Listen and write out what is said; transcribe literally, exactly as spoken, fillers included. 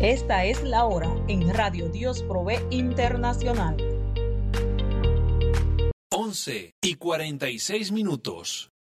Esta es la hora en Radio Dios Provee Internacional. once y cuarenta y seis minutos.